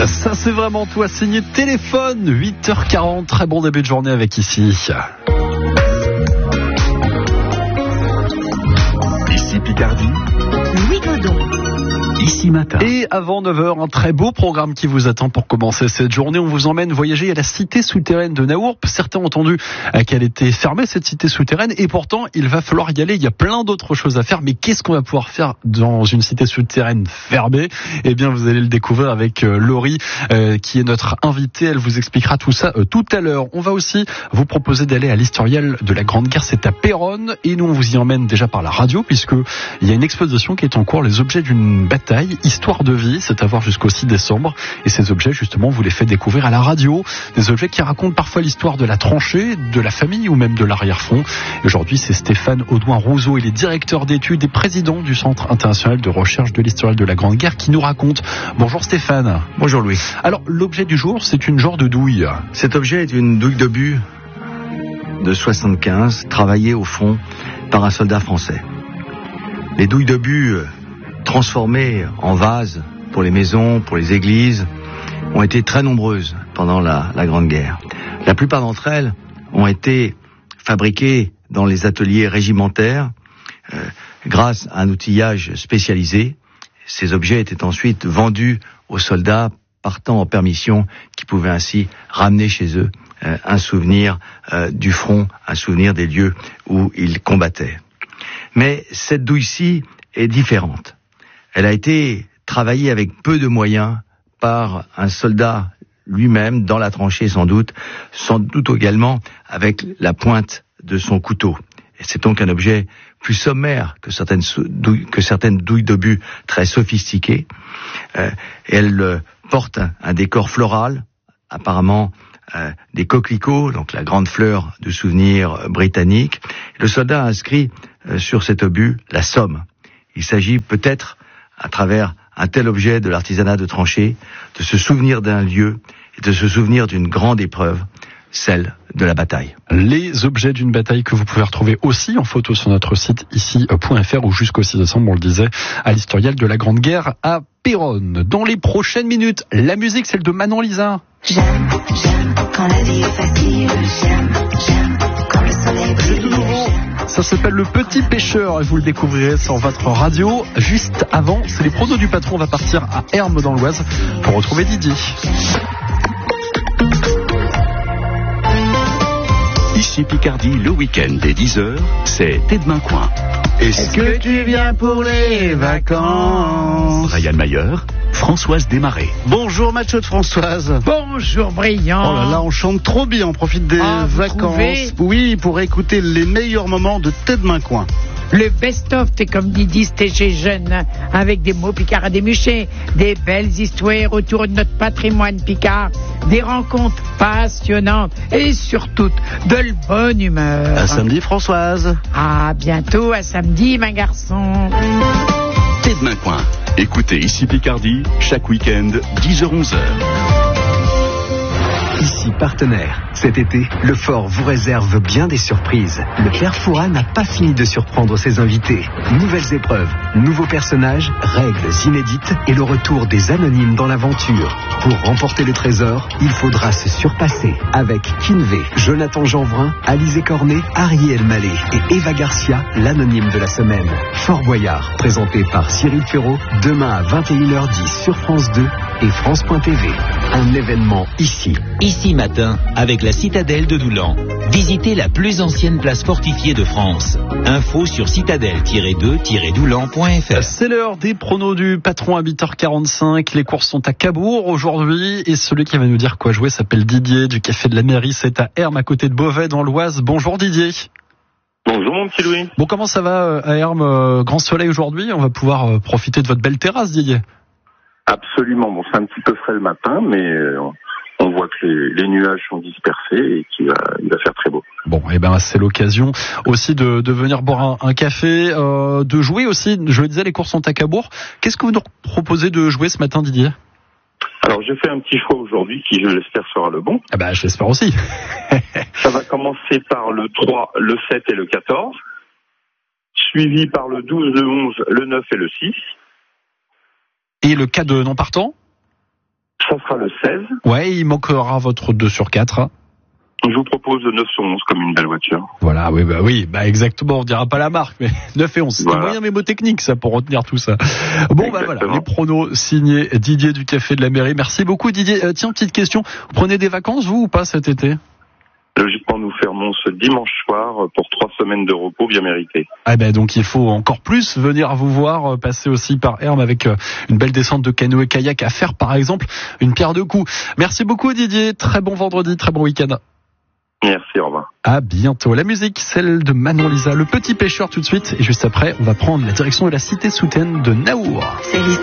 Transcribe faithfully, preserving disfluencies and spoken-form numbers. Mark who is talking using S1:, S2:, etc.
S1: Ça c'est vraiment toi, signé Téléphone, huit heures quarante, très bon début de journée avec ici.
S2: Ici Picardie,
S3: Louis Godon.
S2: Ici Matin.
S1: Et avant neuf heures, un très beau programme qui vous attend pour commencer cette journée. On vous emmène voyager à la cité souterraine de Naourp. Certains ont entendu qu'elle était fermée, cette cité souterraine, et pourtant il va falloir y aller. Il y a plein d'autres choses à faire, mais qu'est-ce qu'on va pouvoir faire dans une cité souterraine fermée? Eh bien, vous allez le découvrir avec euh, Laurie, euh, qui est notre invitée. Elle vous expliquera tout ça euh, tout à l'heure. On va aussi vous proposer d'aller à l'historiel de la Grande Guerre. C'est à Péronne, et nous on vous y emmène déjà par la radio, puisque il y a une exposition qui est en cours, les objets d'une bataille. Histoire de vie, c'est à voir jusqu'au six décembre. Et ces objets, justement, vous les faites découvrir à la radio. Des objets qui racontent parfois l'histoire de la tranchée, de la famille ou même de l'arrière-front. Aujourd'hui, c'est Stéphane Audouin-Rousseau. Il est directeur d'études et président du Centre international de recherche de l'historiel de la Grande Guerre qui nous raconte. Bonjour Stéphane.
S4: Bonjour Louis.
S1: Alors, l'objet du jour, c'est une genre de douille.
S4: Cet objet est une douille d'obus de soixante-quinze, travaillée au front par un soldat français. Les douilles d'obus transformées en vases pour les maisons, pour les églises, ont été très nombreuses pendant la, la Grande Guerre. La plupart d'entre elles ont été fabriquées dans les ateliers régimentaires euh, grâce à un outillage spécialisé. Ces objets étaient ensuite vendus aux soldats partant en permission qui pouvaient ainsi ramener chez eux euh, un souvenir euh, du front, un souvenir des lieux où ils combattaient. Mais cette douille-ci est différente. Elle a été travaillée avec peu de moyens par un soldat lui-même dans la tranchée sans doute, sans doute également avec la pointe de son couteau. Et c'est donc un objet plus sommaire que certaines douilles, que certaines douilles d'obus très sophistiquées. Euh, elle euh, porte un, un décor floral, apparemment euh, des coquelicots, donc la grande fleur de souvenir britannique. Le soldat a inscrit euh, sur cet obus la Somme. Il s'agit peut-être, à travers un tel objet de l'artisanat de tranchée, de se souvenir d'un lieu et de se souvenir d'une grande épreuve, celle de la bataille.
S1: Les objets d'une bataille que vous pouvez retrouver aussi en photo sur notre site ici point f r ou jusqu'au six décembre, on le disait, à l'historiel de la Grande Guerre à Péronne. Dans les prochaines minutes, la musique, celle de Manon Lisa.
S3: J'aime, j'aime quand la vie est facile. J'aime, j'aime quand le soleil brille.
S1: Ça s'appelle Le Petit Pêcheur et vous le découvrirez sur votre radio. Juste avant, c'est les pronos du patron. On va partir à Hermes dans l'Oise pour retrouver Didier.
S2: Ici Picardie, le week-end dès dix heures, c'est Tête de Main Coin.
S4: Est-ce que tu viens pour les vacances?
S2: Ryan Mayer, Françoise Desmarais.
S5: Bonjour Macho de Françoise.
S6: Bonjour Brillant.
S5: Oh là là, on chante trop bien, on profite des
S6: Ah, vous
S5: vacances.
S6: trouvez
S5: Oui, pour écouter les meilleurs moments de Tête de Main Coin.
S6: Le best-of, c'est comme Didi, c'était chez Jeune, hein, avec des mots picards à démucher, des belles histoires autour de notre patrimoine picard, des rencontres passionnantes et surtout de la bonne humeur.
S5: À samedi Françoise.
S6: À bientôt, à samedi, ma garçon.
S2: Tête de Main Coin. Écoutez Ici Picardie, chaque week-end, dix heures onze heures.
S7: Ici partenaire. Cet été, le Fort vous réserve bien des surprises. Le Père Fouras n'a pas fini de surprendre ses invités. Nouvelles épreuves, nouveaux personnages, règles inédites et le retour des anonymes dans l'aventure. Pour remporter le trésor, il faudra se surpasser avec Kinvé, Jonathan Jeanvrin, Alizé Cornet, Ariel Mallet et Eva Garcia, l'anonyme de la semaine. Fort Boyard, présenté par Cyril Ferraud, demain à vingt et une heures dix sur France deux et France point T V. Un événement ici.
S8: Ici matin, avec la citadelle de Doulan. Visitez la plus ancienne place fortifiée de France. Info sur citadelle tiret deux tiret doulan point f r.
S1: C'est l'heure des pronos du patron à huit heures quarante-cinq. Les courses sont à Cabourg aujourd'hui et celui qui va nous dire quoi jouer s'appelle Didier du Café de la Mairie. C'est à Hermes à côté de Beauvais dans l'Oise. Bonjour Didier.
S9: Bonjour mon petit Louis.
S1: Bon, comment ça va à Hermes? Grand soleil aujourd'hui. On va pouvoir profiter de votre belle terrasse, Didier.
S9: Absolument. Bon, c'est un petit peu frais le matin, mais euh, on voit que les, les nuages sont dispersés et qu'il va, il va faire très beau.
S1: Bon, et eh ben c'est l'occasion aussi de, de venir boire un, un café, euh, de jouer aussi. Je le disais, les courses sont à Cabourg. Qu'est-ce que vous nous proposez de jouer ce matin, Didier?
S9: Alors j'ai fait un petit choix aujourd'hui qui, je l'espère, sera le bon.
S1: Ah bah je l'espère aussi.
S9: Ça va commencer par le trois, le sept et le quatorze, suivi par le douze, le onze, le neuf et le six.
S1: Et le cas de non partant?
S9: Ça sera le seize.
S1: Ouais, il manquera votre deux sur quatre. Hein.
S9: Je vous propose le neuf sur onze comme une belle voiture.
S1: Voilà, oui, bah oui, bah exactement, on dira pas la marque, mais neuf et onze. C'est
S9: Voilà.
S1: un moyen mémotechnique, ça, pour retenir tout ça. Bon, bah voilà, les pronos signés Didier du Café de la Mairie. Merci beaucoup, Didier. Euh, tiens, petite question. Vous prenez des vacances, vous, ou pas, cet été?
S9: Logiquement, nous fermons ce dimanche soir pour trois semaines de repos bien méritées.
S1: Ah ben donc il faut encore plus venir vous voir, passer aussi par Hermes avec une belle descente de canoë-kayak à faire, par exemple, une pierre deux coups. Merci beaucoup, Didier. Très bon vendredi, très bon week-end.
S9: Merci, au revoir.
S1: À bientôt. La musique, celle de Manon Lisa, Le Petit Pêcheur tout de suite. Et juste après, on va prendre la direction de la cité souterraine de Naour.
S3: C'est l'histoire.